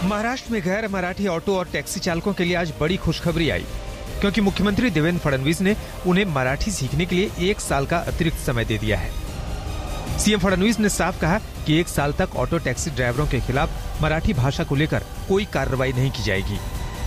महाराष्ट्र में गैर मराठी ऑटो और टैक्सी चालकों के लिए आज बड़ी खुशखबरी आई, क्योंकि मुख्यमंत्री देवेंद्र फडणवीस ने उन्हें मराठी सीखने के लिए 1 साल का अतिरिक्त समय दे दिया है। सीएम फडणवीस ने साफ कहा कि 1 साल तक ऑटो टैक्सी ड्राइवरों के खिलाफ मराठी भाषा को लेकर कोई कार्रवाई नहीं की जाएगी।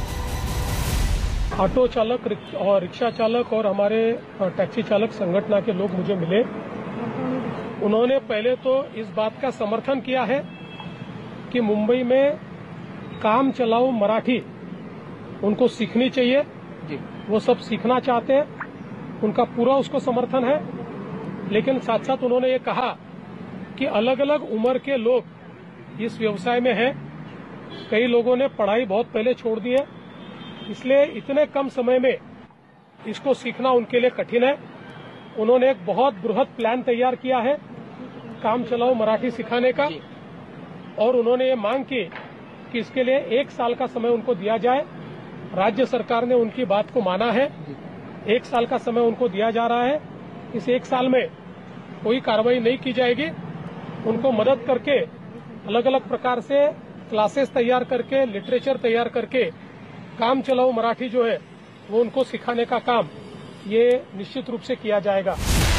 ऑटो चालक और रिक्शा चालक और हमारे टैक्सी चालक संगठन के लोग मुझे मिले। उन्होंने पहले तो इस बात का समर्थन किया है कि मुंबई में काम चलाओ मराठी उनको सीखनी चाहिए जी। वो सब सीखना चाहते हैं, उनका पूरा उसको समर्थन है। लेकिन साथ साथ उन्होंने ये कहा कि अलग अलग उम्र के लोग इस व्यवसाय में हैं। कई लोगों ने पढ़ाई बहुत पहले छोड़ दी है, इसलिए इतने कम समय में इसको सीखना उनके लिए कठिन है। उन्होंने एक बहुत बृहद प्लान तैयार किया है काम चलाओ मराठी सिखाने का, और उन्होंने ये मांग की कि इसके लिए 1 साल का समय उनको दिया जाए। राज्य सरकार ने उनकी बात को माना है। 1 साल का समय उनको दिया जा रहा है। इस 1 साल में कोई कार्रवाई नहीं की जाएगी। उनको मदद करके अलग अलग प्रकार से क्लासेस तैयार करके, लिटरेचर तैयार करके काम चलाओ मराठी जो है वो उनको सिखाने का काम ये निश्चित रूप से किया जाएगा।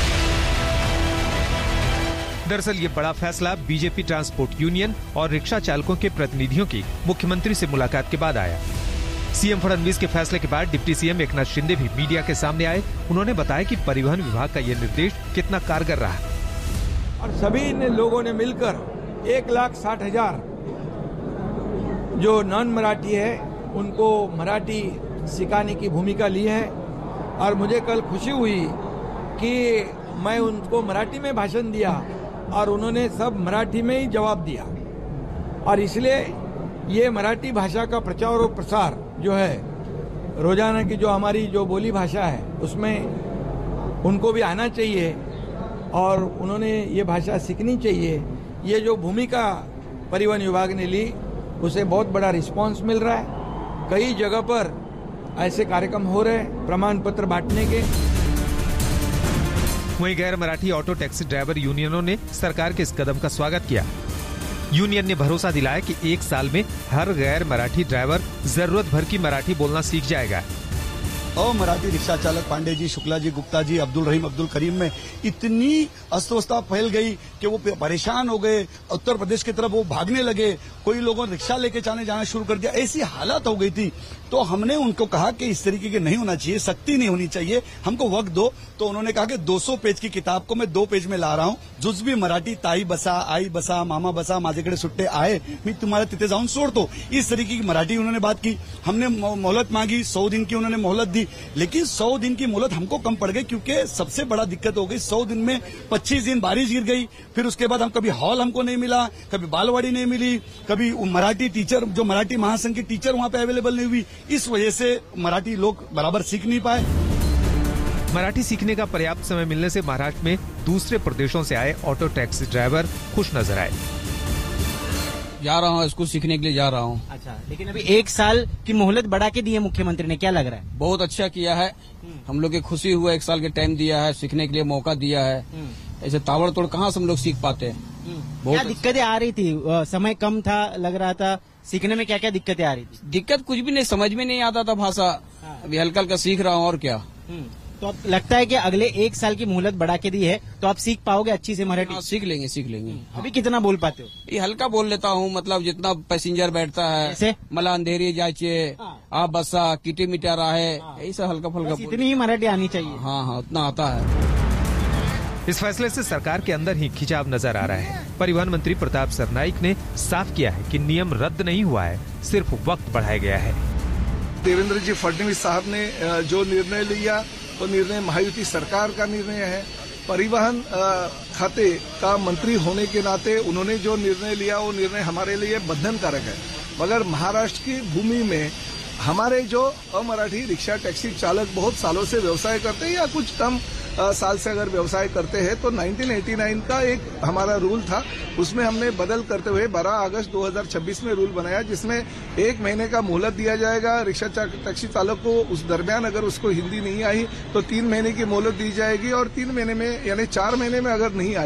दरअसल ये बड़ा फैसला बीजेपी ट्रांसपोर्ट यूनियन और रिक्शा चालकों के प्रतिनिधियों की मुख्यमंत्री से मुलाकात के बाद आया। सीएम फडणवीस के फैसले के बाद डिप्टी सीएम एकनाथ शिंदे भी मीडिया के सामने आए। उन्होंने बताया कि परिवहन विभाग का ये निर्देश कितना कारगर रहा और सभी ने लोगों ने मिलकर 1,60,000 जो नॉन मराठी है उनको मराठी सिखाने की भूमिका ली है। और मुझे कल खुशी हुई कि मैं उनको मराठी में भाषण दिया और उन्होंने सब मराठी में ही जवाब दिया। और इसलिए ये मराठी भाषा का प्रचार और प्रसार जो है रोजाना की जो हमारी जो बोली भाषा है उसमें उनको भी आना चाहिए और उन्होंने ये भाषा सीखनी चाहिए। ये जो भूमिका परिवहन विभाग ने ली उसे बहुत बड़ा रिस्पांस मिल रहा है। कई जगह पर ऐसे कार्यक्रम हो रहे हैं प्रमाण पत्र बांटने के। वहीं गैर मराठी ऑटो टैक्सी ड्राइवर यूनियनों ने सरकार के इस कदम का स्वागत किया। यूनियन ने भरोसा दिलाया कि 1 साल में हर गैर मराठी ड्राइवर जरूरत भर की मराठी बोलना सीख जाएगा। मराठी रिक्शा चालक पांडे जी, शुक्ला जी, गुप्ता जी, अब्दुल रहीम, अब्दुल करीम में इतनी अस्वस्थता फैल गई कि वो परेशान हो गए। उत्तर प्रदेश की तरफ वो भागने लगे। कोई लोगों ने रिक्शा लेके जाना शुरू कर दिया। ऐसी हालत हो गई थी। तो हमने उनको कहा कि इस तरीके के नहीं होना चाहिए, सख्ती नहीं होनी चाहिए, हमको वक्त दो। तो उन्होंने कहा कि 200 पेज की किताब को मैं 2 पेज में ला रहा हूं। जुजबी मराठी ताई बसा, आई बसा, मामा बसा, माझेकडे सुट्टे आए, मी तुम्हारा तिथे जाऊन सोडतो। इस तरीके की मराठी उन्होंने बात की। हमने मोहलत मांगी, 100 दिन की उन्होंने मोहलत दी। लेकिन 100 दिन की मोहलत हमको कम पड़ गई, क्योंकि सबसे बड़ा दिक्कत हो गई 100 दिन में 25 दिन बारिश गिर गई। फिर उसके बाद हम कभी हॉल हमको नहीं मिला, कभी बालवाड़ी नहीं मिली, कभी मराठी टीचर जो मराठी महासंघ की टीचर वहां पे अवेलेबल नहीं हुई। इस वजह से मराठी लोग बराबर सीख नहीं पाए। मराठी सीखने का पर्याप्त समय मिलने से महाराष्ट्र में दूसरे प्रदेशों से आए ऑटो टैक्सी ड्राइवर खुश नजर आए। जा रहा हूँ, इसको सीखने के लिए जा रहा हूँ। अच्छा, लेकिन अभी 1 साल की मोहलत बढ़ा के दी है मुख्यमंत्री ने, क्या लग रहा है? बहुत अच्छा किया है। हम लोग की खुशी हुआ, 1 साल के टाइम दिया है, सीखने के लिए मौका दिया है। ऐसे ताबड़तोड़ कहाँ से हम लोग सीख पाते हैं। क्या दिक्कतें आ रही थी? समय कम था, लग रहा था। सीखने में क्या क्या दिक्कतें आ रही थी? दिक्कत कुछ भी नहीं, समझ में नहीं आता था भाषा। अभी हल्का हल्का सीख रहा हूँ और क्या। तो अब लगता है कि अगले 1 साल की मोहलत बढ़ा के दी है तो आप सीख पाओगे अच्छी से मराठी? हाँ, सीख लेंगे। अभी कितना बोल पाते हो? ये हल्का बोल लेता हूँ, मतलब जितना पैसेंजर बैठता है, मला अंधेरी जायचे, आप बसा, किटी मीटर है, यही सब हल्का फुल्का। इतनी ही मराठी आनी चाहिए। हाँ, उतना आता है। इस फैसले से सरकार के अंदर ही खिंचाव नजर आ रहा है। परिवहन मंत्री प्रताप सरनाईक ने साफ किया है कि नियम रद्द नहीं हुआ है, सिर्फ वक्त बढ़ाया गया है। देवेंद्र जी फडणवीस साहब ने जो निर्णय लिया वो निर्णय महायुति सरकार का निर्णय है। परिवहन खाते का मंत्री होने के नाते उन्होंने जो निर्णय लिया वो निर्णय हमारे लिए बंधनकारक है। मगर महाराष्ट्र की भूमि में हमारे जो अमराठी रिक्शा टैक्सी चालक बहुत सालों से व्यवसाय करते हैं या कुछ कम साल से अगर व्यवसाय करते हैं तो 1989 का एक हमारा रूल था, उसमें हमने बदल करते हुए 12 अगस्त 2026 में रूल बनाया, जिसमें 1 महीने का मोहलत दिया जाएगा। रिक्शा टैक्सी चालक को उस दरमियान अगर उसको हिंदी नहीं आई तो 3 महीने की मोहलत दी जाएगी और 3 महीने में यानी 4 महीने में अगर नहीं आई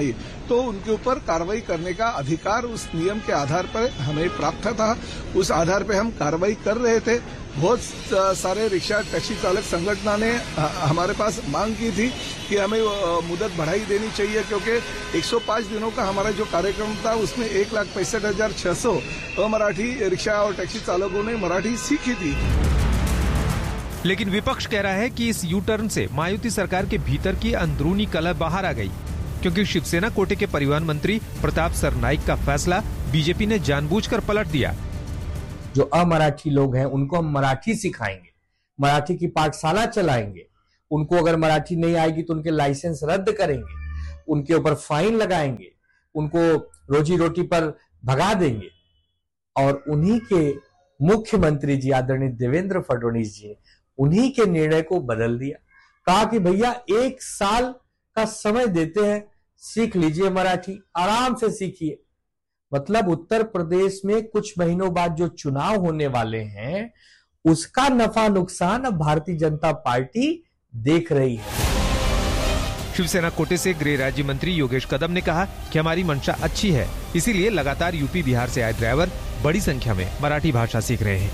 तो उनके ऊपर कार्रवाई करने का अधिकार उस नियम के आधार पर हमें प्राप्त था। उस आधार पर हम कार्रवाई कर रहे थे। बहुत सारे रिक्शा टैक्सी चालक संगठन ने हमारे पास मांग की थी कि हमें मुदत बढ़ाई देनी चाहिए, क्योंकि 105 दिनों का हमारा जो कार्यक्रम था उसमें 1,65,600 अमराठी रिक्शा और टैक्सी चालकों ने मराठी सीखी थी। लेकिन विपक्ष कह रहा है कि इस यू टर्न से महायुति सरकार के भीतर की अंदरूनी कलह बाहर आ गई, क्योंकि शिवसेना कोटे के परिवहन मंत्री प्रताप सरनाईक का फैसला बीजेपी ने जानबूझकर पलट दिया। जो अमराठी लोग हैं उनको हम मराठी सिखाएंगे, मराठी की पाठशाला चलाएंगे, उनको अगर मराठी नहीं आएगी तो उनके लाइसेंस रद्द करेंगे, उनके ऊपर फाइन लगाएंगे, उनको रोजी रोटी पर भगा देंगे। और उन्हीं के मुख्यमंत्री जी आदरणीय देवेंद्र फडणवीस जी उन्हीं के निर्णय को बदल दिया, कहा कि भैया 1 साल का समय देते हैं, सीख लीजिए मराठी, आराम से सीखिए। मतलब उत्तर प्रदेश में कुछ महीनों बाद जो चुनाव होने वाले हैं उसका नफा नुकसान अब भारतीय जनता पार्टी देख रही है। शिवसेना कोटे से गृह राज्य मंत्री योगेश कदम ने कहा कि हमारी मंशा अच्छी है, इसीलिए लगातार यूपी बिहार से आए ड्राइवर बड़ी संख्या में मराठी भाषा सीख रहे हैं।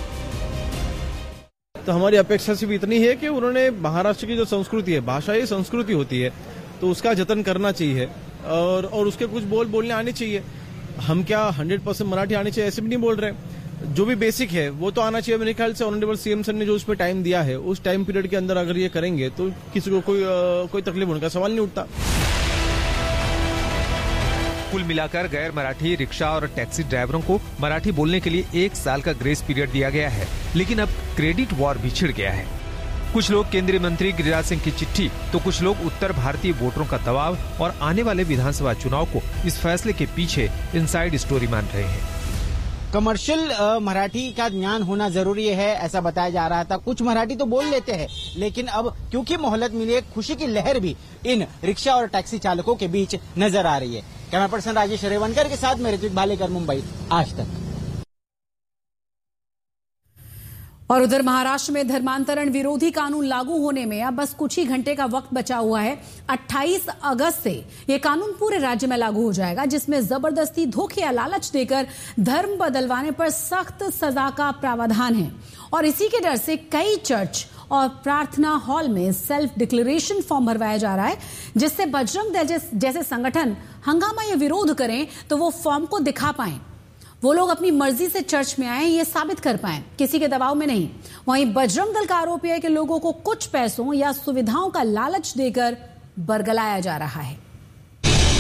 तो हमारी अपेक्षा सिर्फ इतनी है कि उन्होंने महाराष्ट्र की जो संस्कृति है, भाषा ही संस्कृति होती है, तो उसका जतन करना चाहिए और उसके कुछ बोलने आने चाहिए। हम क्या 100% मराठी आनी चाहिए ऐसे भी नहीं बोल रहे, जो भी बेसिक है वो तो आना चाहिए। मेरे ख्याल से ऑनरेबल सीएम सर ने जो उस पर टाइम दिया है, उस टाइम पीरियड के अंदर अगर ये करेंगे तो किसी को कोई तकलीफ होने का सवाल नहीं उठता। कुल मिलाकर गैर मराठी रिक्शा और टैक्सी ड्राइवरों को मराठी बोलने के लिए 1 साल का ग्रेस पीरियड दिया गया है, लेकिन अब क्रेडिट वॉर भी छिड़ गया है। कुछ लोग केंद्रीय मंत्री गिरिराज सिंह की चिट्ठी, तो कुछ लोग उत्तर भारतीय वोटरों का दबाव और आने वाले विधानसभा चुनाव को इस फैसले के पीछे इनसाइड स्टोरी मान रहे हैं। कमर्शियल मराठी का ज्ञान होना जरूरी है, ऐसा बताया जा रहा था। कुछ मराठी तो बोल लेते हैं, लेकिन अब क्योंकि मोहलत मिली है, खुशी की लहर भी इन रिक्शा और टैक्सी चालकों के बीच नजर आ रही है। कैमरा पर्सन राजेश रेवनकर के साथ मैं ऋत्विक भालेकर, मुंबई, आज तक। और उधर महाराष्ट्र में धर्मांतरण विरोधी कानून लागू होने में अब बस कुछ ही घंटे का वक्त बचा हुआ है। 28 अगस्त से ये कानून पूरे राज्य में लागू हो जाएगा, जिसमें जबरदस्ती, धोखे या लालच देकर धर्म बदलवाने पर सख्त सजा का प्रावधान है। और इसी के डर से कई चर्च और प्रार्थना हॉल में सेल्फ डिक्लेरेशन फॉर्म भरवाया जा रहा है, जिससे बजरंग दल जैसे संगठन हंगामा या विरोध करें तो वो फॉर्म को दिखा पाएं, वो लोग अपनी मर्जी से चर्च में आए ये साबित कर पाएं, किसी के दबाव में नहीं। वहीं बजरंग दल का आरोप है कि लोगों को कुछ पैसों या सुविधाओं का लालच देकर बरगलाया जा रहा है।